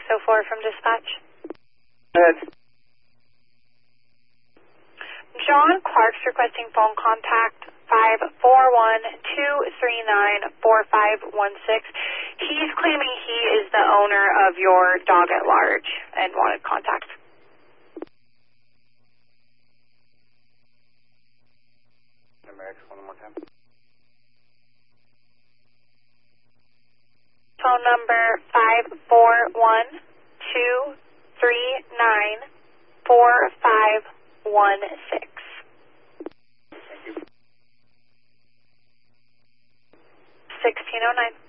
604 from dispatch. Good. John Clark's requesting phone contact 541-239-4516. He's claiming he is the owner of your dog at large and wanted contact. One more time. Phone number 541-239-4516. Thank you. 1609.